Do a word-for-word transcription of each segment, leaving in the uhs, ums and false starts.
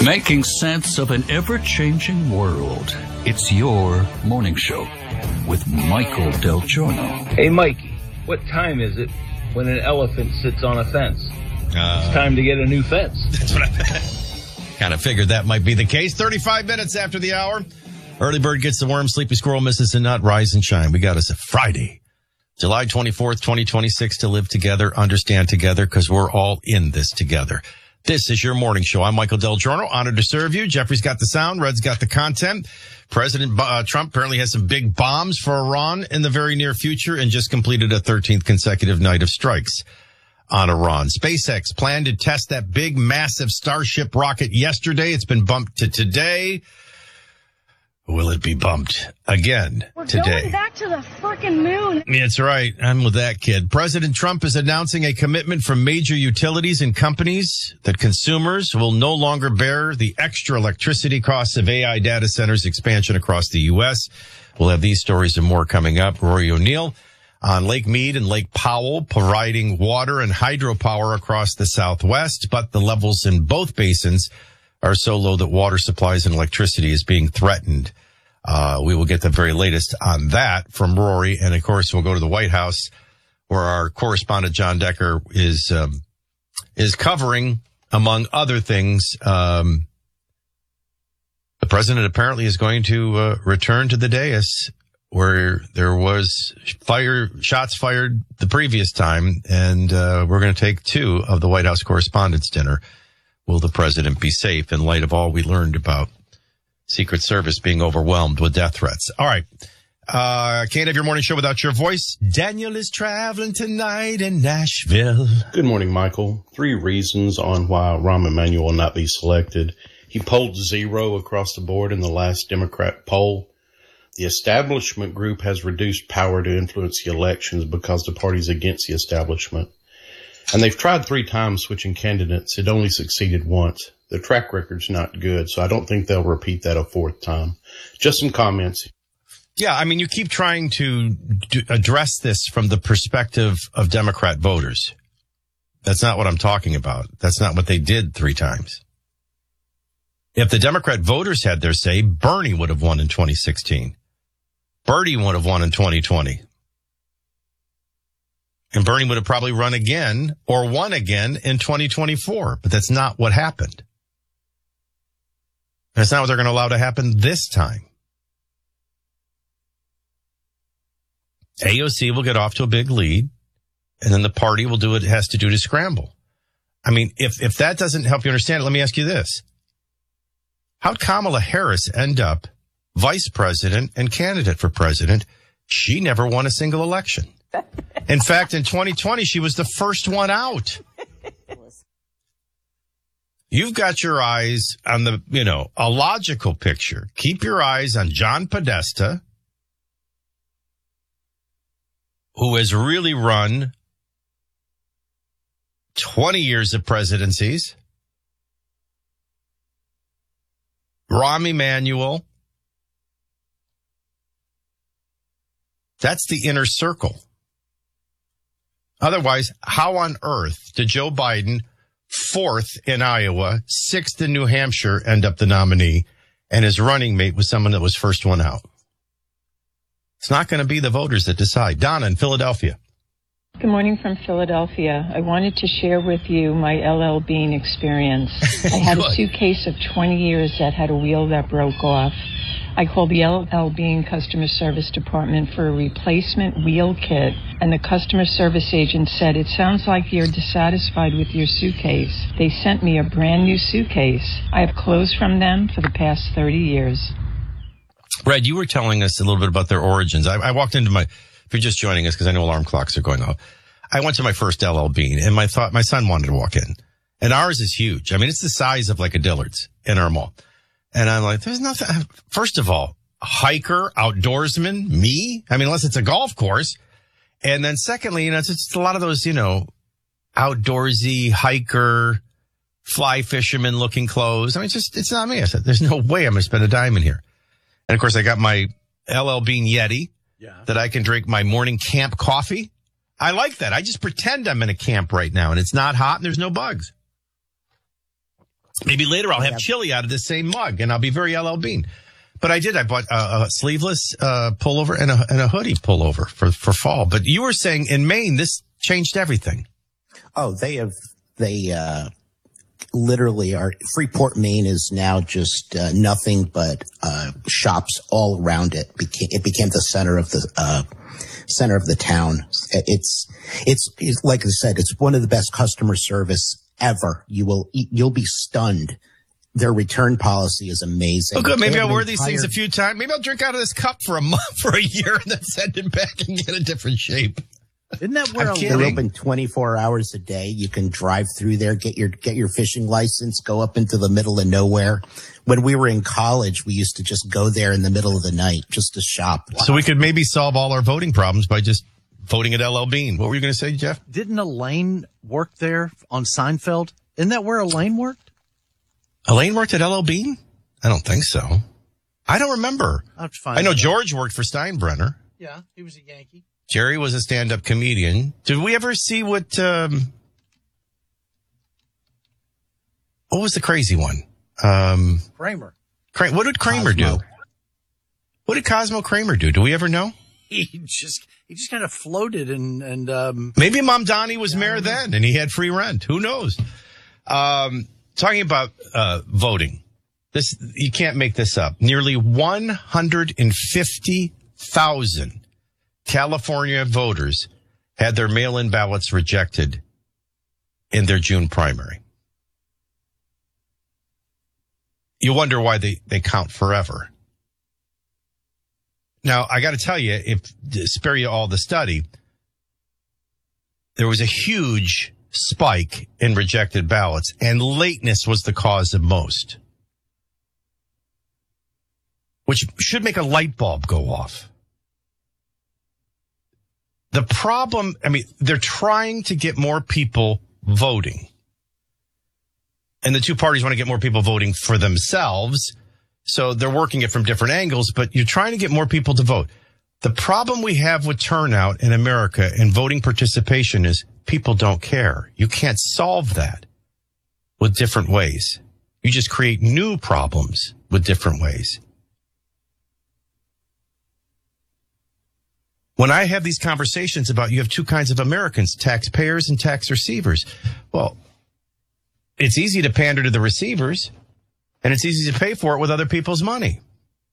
Making sense of an ever-changing world. It's your morning show with Michael Del Giorno. Hey, Mikey, what time is it when an elephant sits on a fence? Uh, it's time to get a new fence. That's what I kind of figured that might be the case. thirty-five minutes after the hour. Early bird gets the worm, sleepy squirrel misses the nut, rise and shine. We got us a Friday, July twenty-fourth, twenty twenty-six, to live together, understand together, because we're all in this together. This is your morning show. I'm Michael Del Giorno, honored to serve you. Jeffrey's got the sound. Red's got the content. President uh, Trump apparently has some big bombs for Iran in the very near future and just completed a thirteenth consecutive night of strikes on Iran. SpaceX planned to test that big, massive Starship rocket yesterday. It's been bumped to today. Will it be bumped again We're today? We're going back to the fucking moon. That's right. I'm with that kid. President Trump is announcing a commitment from major utilities and companies that consumers will no longer bear the extra electricity costs of A I data centers expansion across the U S. We'll have these stories and more coming up. Rory O'Neill on Lake Mead and Lake Powell providing water and hydropower across the Southwest, but the levels in both basins are so low that water supplies and electricity is being threatened. Uh, we will get the very latest on that from Rory. And of course, we'll go to the White House where our correspondent John Decker is, um, is covering, among other things, um, the president apparently is going to, uh, return to the dais where there was fire, shots fired the previous time. And, uh, we're going to take two of the White House Correspondents' Dinner. Will the president be safe in light of all we learned about Secret Service being overwhelmed with death threats? All right. Uh, can't have your morning show without your voice. Daniel is traveling tonight in Nashville. Good morning, Michael. Three reasons on why Rahm Emanuel will not be selected. He polled zero across the board in the last Democrat poll. The establishment group has reduced power to influence the elections because the party's against the establishment. And they've tried three times switching candidates. It only succeeded once. The track record's not good, so I don't think they'll repeat that a fourth time. Just some comments. Yeah, I mean, you keep trying to do, address this from the perspective of Democrat voters. That's not what I'm talking about. That's not what they did three times. If the Democrat voters had their say, Bernie would have won in twenty sixteen. Bernie would have won in twenty twenty. And Bernie would have probably run again or won again in twenty twenty-four. But that's not what happened. That's not what they're going to allow to happen this time. A O C will get off to a big lead, and then the party will do what it has to do to scramble. I mean, if, if that doesn't help you understand it, let me ask you this. How'd Kamala Harris end up vice president and candidate for president? She never won a single election. In fact, in twenty twenty, she was the first one out. You've got your eyes on the, you know, a logical picture. Keep your eyes on John Podesta, who has really run twenty years of presidencies. Rahm Emanuel. That's the inner circle. Otherwise, how on earth did Joe Biden, fourth in Iowa, sixth in New Hampshire, end up the nominee, and his running mate was someone that was first one out? It's not going to be the voters that decide. Donna in Philadelphia. Good morning from Philadelphia. I wanted to share with you my L L Bean experience. I had a suitcase of twenty years that had a wheel that broke off. I called the L L Bean customer service department for a replacement wheel kit, and the customer service agent said, "It sounds like you're dissatisfied with your suitcase." They sent me a brand new suitcase. I have clothes from them for the past thirty years. Red, you were telling us a little bit about their origins. I, I walked into my, if you're just joining us, because I know alarm clocks are going off, I went to my first L L Bean, and my thought, my son wanted to walk in. And ours is huge. I mean, it's the size of like a Dillard's in our mall. And I'm like, there's nothing. First of all, hiker, outdoorsman, me. I mean, unless it's a golf course. And then secondly, you know, it's just a lot of those, you know, outdoorsy hiker, fly fisherman looking clothes. I mean, it's just, it's not me. I said, there's no way I'm going to spend a dime in here. And of course, I got my L L Bean Yeti yeah. that I can drink my morning camp coffee. I like that. I just pretend I'm in a camp right now and it's not hot and there's no bugs. Maybe later I'll have chili out of this same mug, and I'll be very L L Bean. But I did. I bought a, a sleeveless uh, pullover and a, and a hoodie pullover for, for fall. But you were saying in Maine, this changed everything. Oh, they have, they uh, literally are, Freeport, Maine is now just uh, nothing but uh, shops all around it. Became, it became the center of the uh, center of the town. It's, it's, it's, like I said, it's one of the best customer service ever. You will, you'll be stunned. Their return policy is amazing. Oh, good. Maybe I'll wear these things a few times. Maybe I'll drink out of this cup for a month, for a year, and then send it back and get a different shape. Isn't that where they're open twenty-four hours a day? You can drive through there, get your get your fishing license, go up into the middle of nowhere. When we were in college, we used to just go there in the middle of the night just to shop. Wow. So we could maybe solve all our voting problems by just voting at L L Bean. What were you going to say, Jeff? Didn't Elaine work there on Seinfeld? Isn't that where Elaine worked? Elaine worked at L L Bean? I don't think so. I don't remember. I'll have to find I know out. George worked for Steinbrenner. Yeah, he was a Yankee. Jerry was a stand-up comedian. Did we ever see what, um, what was the crazy one? Um, Kramer. Cra- what did Kramer Cosmo. do? What did Cosmo Kramer do? Do we ever know? He just he just kind of floated and and um Maybe Mom Donnie was mayor then and he had free rent. Who knows? Um, talking about uh, voting. This, you can't make this up. Nearly one hundred fifty thousand California voters had their mail-in ballots rejected in their June primary. You wonder why they, they count forever. Now, I got to tell you, if to spare you all the study, there was a huge spike in rejected ballots, and lateness was the cause of most, which should make a light bulb go off. The problem, I mean, they're trying to get more people voting. And the two parties want to get more people voting for themselves. So they're working it from different angles, but you're trying to get more people to vote. The problem we have with turnout in America and voting participation is people don't care. You can't solve that with different ways. You just create new problems with different ways. When I have these conversations about you have two kinds of Americans, taxpayers and tax receivers. Well, it's easy to pander to the receivers, and it's easy to pay for it with other people's money.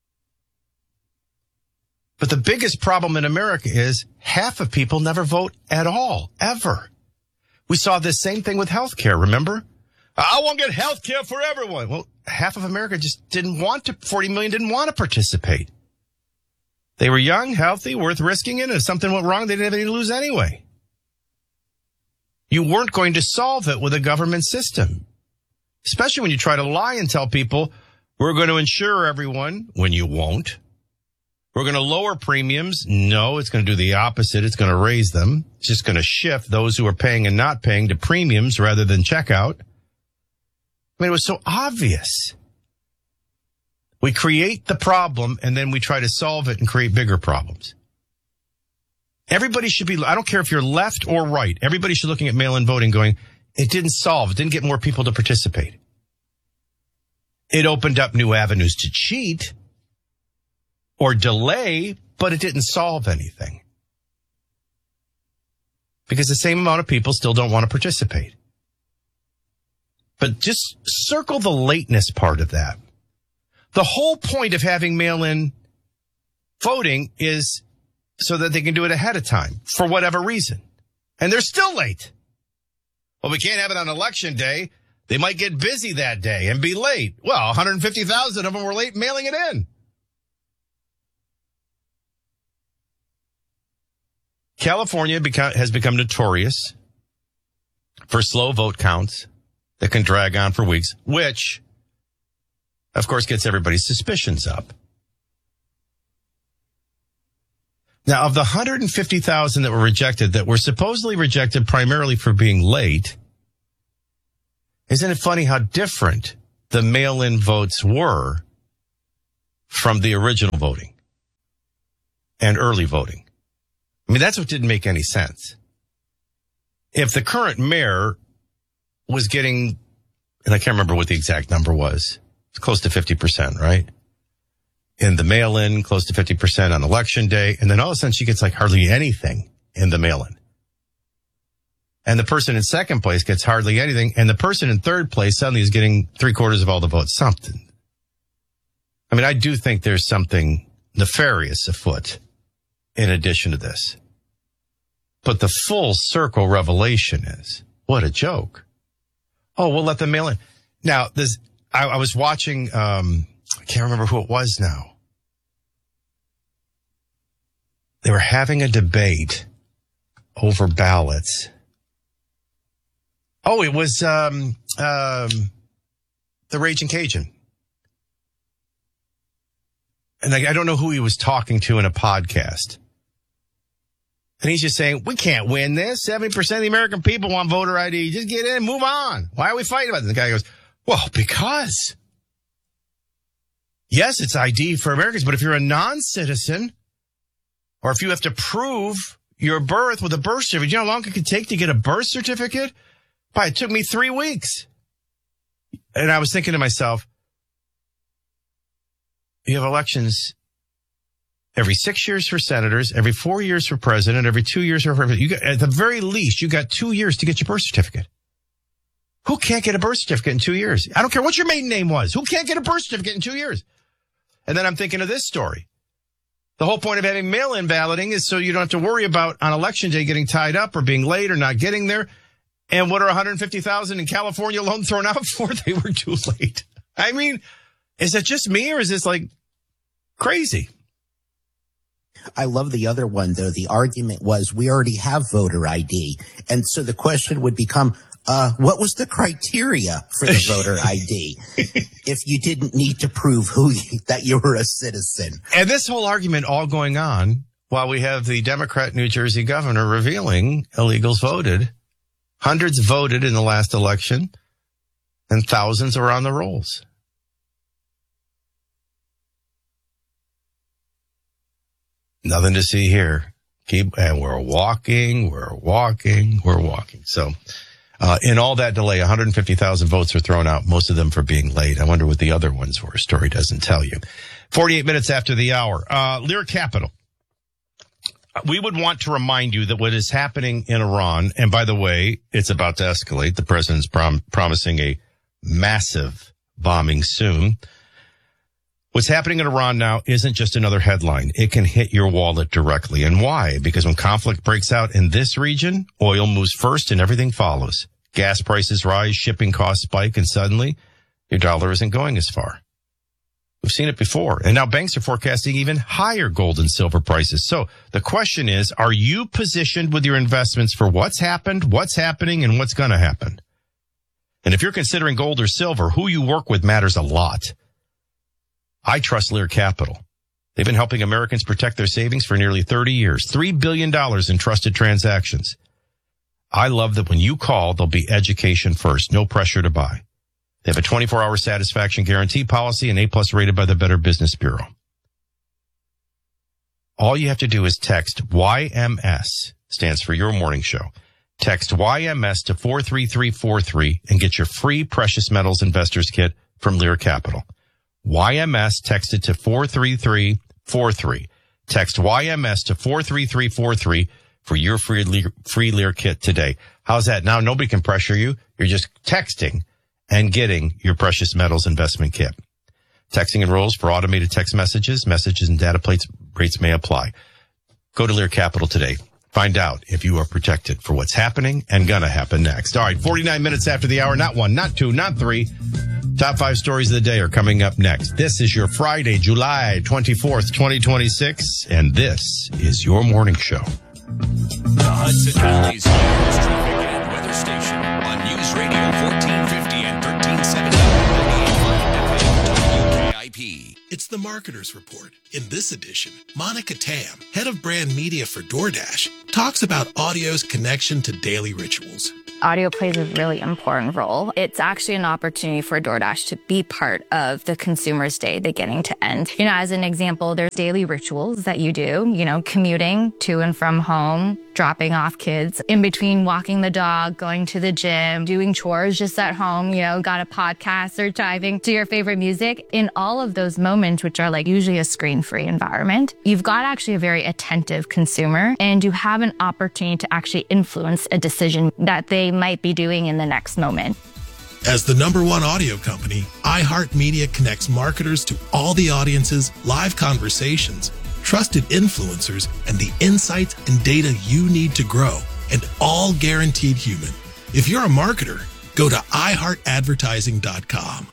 But the biggest problem in America is half of people never vote at all, ever. We saw this same thing with health care, remember? I want to get health care for everyone. Well, half of America just didn't want to, forty million didn't want to participate. They were young, healthy, worth risking it, and if something went wrong, they didn't have anything to lose anyway. You weren't going to solve it with a government system, especially when you try to lie and tell people, we're going to insure everyone, when you won't. We're going to lower premiums. No, it's going to do the opposite. It's going to raise them. It's just going to shift those who are paying and not paying to premiums rather than checkout. I mean, it was so obvious. We create the problem, and then we try to solve it and create bigger problems. Everybody should be, I don't care if you're left or right, everybody should be looking at mail-in voting going, it didn't solve, it didn't get more people to participate. It opened up new avenues to cheat or delay, but it didn't solve anything. Because the same amount of people still don't want to participate. But just circle the lateness part of that. The whole point of having mail-in voting is so that they can do it ahead of time for whatever reason. And they're still late. Well, we can't have it on election day. They might get busy that day and be late. Well, one hundred fifty thousand of them were late mailing it in. California beca- has become notorious for slow vote counts that can drag on for weeks, which, of course, gets everybody's suspicions up. Now, of the one hundred fifty thousand that were rejected, that were supposedly rejected primarily for being late, isn't it funny how different the mail-in votes were from the original voting and early voting? I mean, that's what didn't make any sense. If the current mayor was getting and I can't remember what the exact number was. It's close to fifty percent, right? In the mail-in, close to fifty percent on election day. And then all of a sudden she gets like hardly anything in the mail-in. And the person in second place gets hardly anything. And the person in third place suddenly is getting three quarters of all the votes. Something. I mean, I do think there's something nefarious afoot in addition to this. But the full circle revelation is, what a joke. Oh, we'll let them mail in. Now, this, I, I was watching, um, I can't remember who it was now. They were having a debate over ballots. Oh, it was um, um, the Raging Cajun. And I, I don't know who he was talking to in a podcast. And he's just saying, we can't win this. seventy percent of the American people want voter I D. Just get in, move on. Why are we fighting about this? The guy goes, well, because... yes, it's I D for Americans, but if you're a non-citizen, or if you have to prove your birth with a birth certificate, you know how long it could take to get a birth certificate? Boy, it took me three weeks. And I was thinking to myself, you have elections every six years for senators, every four years for president, every two years for president. You got, at the very least, you got two years to get your birth certificate. Who can't get a birth certificate in two years? I don't care what your maiden name was. Who can't get a birth certificate in two years? And then I'm thinking of this story. The whole point of having mail-in balloting is so you don't have to worry about on election day getting tied up or being late or not getting there. And what are one hundred fifty thousand in California alone thrown out for? They were too late. I mean, is it just me or is this like crazy? I love the other one, though. The argument was we already have voter I D. And so the question would become, uh, what was the criteria for the voter I D if you didn't need to prove who you, that you were a citizen? And this whole argument all going on while we have the Democrat New Jersey governor revealing illegals voted. Hundreds voted in the last election and thousands are on the rolls. Nothing to see here. Keep, and we're walking, we're walking, we're walking. So, uh, in all that delay, one hundred fifty thousand votes were thrown out, most of them for being late. I wonder what the other ones were. Story doesn't tell you. forty-eight minutes after the hour. Uh, Lear Capital. We would want to remind you that what is happening in Iran, and by the way, it's about to escalate. The president's prom- promising a massive bombing soon. What's happening in Iran now isn't just another headline. It can hit your wallet directly. And why? Because when conflict breaks out in this region, oil moves first and everything follows. Gas prices rise, shipping costs spike, and suddenly your dollar isn't going as far. We've seen it before. And now banks are forecasting even higher gold and silver prices. So the question is, are you positioned with your investments for what's happened, what's happening, and what's going to happen? And if you're considering gold or silver, who you work with matters a lot. I trust Lear Capital. They've been helping Americans protect their savings for nearly thirty years. three billion dollars in trusted transactions. I love that when you call, there'll be education first. No pressure to buy. They have a twenty-four hour satisfaction guarantee policy and A-plus rated by the Better Business Bureau. All you have to do is text Y M S, stands for Your Morning Show. Text Y M S to four three three four three and get your free Precious Metals Investors Kit from Lear Capital. Y M S, text it to four three three four three. Text Y M S to four three three four three for your free Lear, free Lear kit today. How's that? Now nobody can pressure you. You're just texting and getting your Precious Metals Investment Kit. Texting enrolls for automated text messages. Messages and data plates rates may apply. Go to Lear Capital today. Find out if you are protected for what's happening and gonna happen next. All right, forty-nine minutes after the hour. Not one, not two, not three. Top five stories of the day are coming up next. This is your Friday, July twenty-fourth, twenty twenty-six, and this is your morning show. The Hudson Valley's news, traffic, and weather station on News Radio fourteen fifty and thirteen seventy W K I P. It's the Marketer's Report. In this edition, Monica Tam, head of brand media for DoorDash, talks about audio's connection to daily rituals. Audio plays a really important role. It's actually an opportunity for DoorDash to be part of the consumer's day beginning to end. You know, as an example, there's daily rituals that you do, you know, commuting to and from home, dropping off kids, in between walking the dog, going to the gym, doing chores just at home, you know, got a podcast or driving to your favorite music. In all of those moments, which are like usually a screen-free environment, you've got actually a very attentive consumer, and you have an opportunity to actually influence a decision that they might be doing in the next moment. As the number one audio company, iHeartMedia connects marketers to all the audiences, live conversations, trusted influencers, and the insights and data you need to grow, and all guaranteed human. If you're a marketer, go to i heart advertising dot com.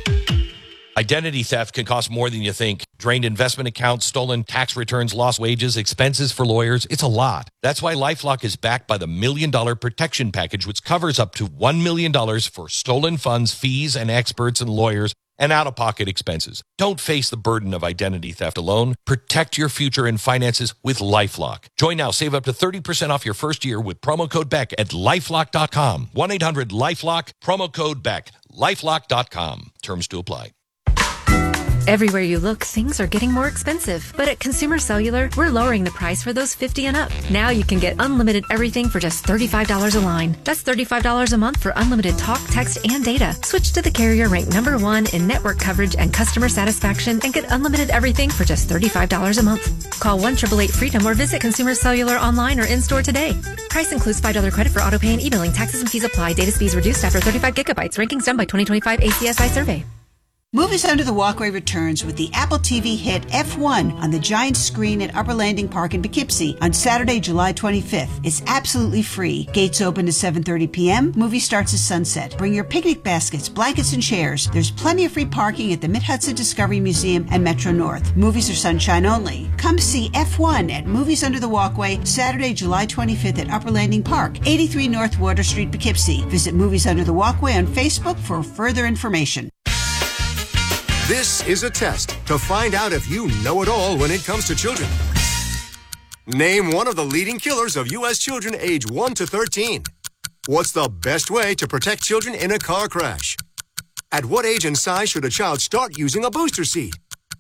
Identity theft can cost more than you think. Drained investment accounts, stolen tax returns, lost wages, expenses for lawyers. It's a lot. That's why LifeLock is backed by the Million Dollar Protection Package, which covers up to one million dollars for stolen funds, fees, and experts and lawyers, and out-of-pocket expenses. Don't face the burden of identity theft alone. Protect your future and finances with LifeLock. Join now. Save up to thirty percent off your first year with promo code Beck at lifelock dot com. one eight hundred lifelock, promo code Beck, lifelock dot com. Terms to apply. Everywhere you look, things are getting more expensive. But at Consumer Cellular, we're lowering the price for those fifty and up. Now you can get unlimited everything for just thirty-five dollars a line. That's thirty-five dollars a month for unlimited talk, text, and data. Switch to the carrier ranked number one in network coverage and customer satisfaction and get unlimited everything for just thirty-five dollars a month. Call one eight eight eight freedom or visit Consumer Cellular online or in-store today. Price includes five dollars credit for auto pay and e-billing. Taxes and fees apply. Data speeds reduced after thirty-five gigabytes. Rankings done by twenty twenty-five A C S I survey. Movies Under the Walkway returns with the Apple T V hit F one on the giant screen at Upper Landing Park in Poughkeepsie on Saturday, July twenty-fifth. It's absolutely free. Gates open at seven thirty p.m. Movie starts at sunset. Bring your picnic baskets, blankets, and chairs. There's plenty of free parking at the Mid-Hudson Discovery Museum and Metro North. Movies are sunshine only. Come see F one at Movies Under the Walkway Saturday, July twenty-fifth at Upper Landing Park, eighty-three North Water Street, Poughkeepsie. Visit Movies Under the Walkway on Facebook for further information. This is a test to find out if you know it all when it comes to children. Name one of the leading killers of U S children age one to thirteen. What's the best way to protect children in a car crash? At what age and size should a child start using a booster seat?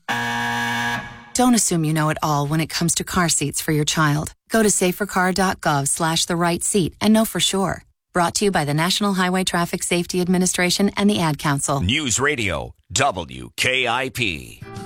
Don't assume you know it all when it comes to car seats for your child. Go to safercar.gov slash the right seat and know for sure. Brought to you by the National Highway Traffic Safety Administration and the Ad Council. News Radio, W K I P.